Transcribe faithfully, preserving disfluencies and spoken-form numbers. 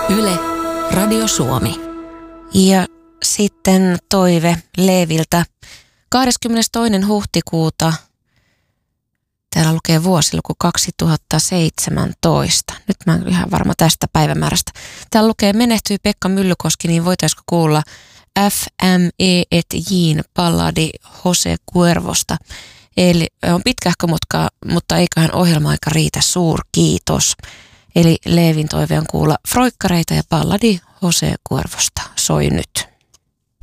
Yle, Radio Suomi. Ja sitten toive Leeviltä kahdeskymmenestoinen huhtikuuta. Täällä lukee vuosiluku kaksituhattaseitsemäntoista. Nyt mä en ihan varma tästä päivämäärästä. Täällä lukee menehtyy Pekka Myllykoski, niin voitaisiko kuulla F M E et J:n balladi Jose Cuervosta. Eli on pitkähkö, mutta, mutta eiköhän ohjelma-aika riitä, suurkiitos. Eli Leevin toive on kuulla froikkareita ja balladi Jose Cuervosta. Soi nyt.